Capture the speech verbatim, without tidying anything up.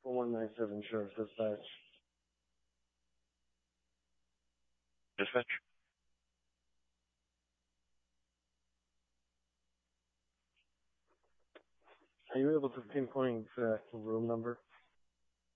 one nine seven, Sheriff Dispatch. Dispatch. Are you able to pinpoint the room number?